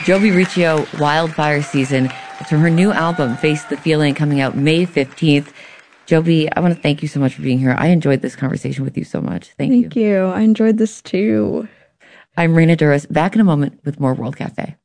Jovi Riccio, Wildfire Season. It's from her new album, Face the Feeling, coming out May 15th. Jovi, I want to thank you so much for being here. I enjoyed this conversation with you so much. Thank you. Thank you. I enjoyed this too. I'm Raina Douris, back in a moment with more World Cafe.